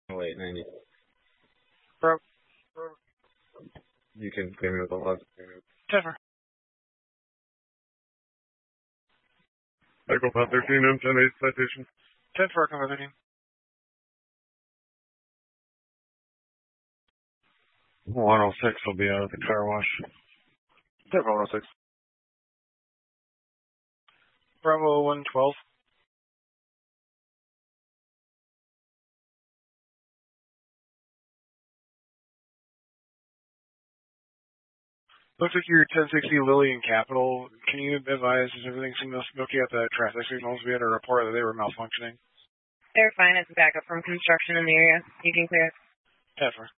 Wait, 90. Bro. You can clear me with a log. Denver. Michael Pot 13 and 10 8 citation. 10-4, come with you. 106 will be out of the car wash. 10-4, 106. Bravo 112. Looks like you're 1060 Lillian Capital. Can you advise, does everything seem okay at the traffic signals? We had a report that they were malfunctioning. They're fine. It's backup from construction in the area. You can clear it. 10-4.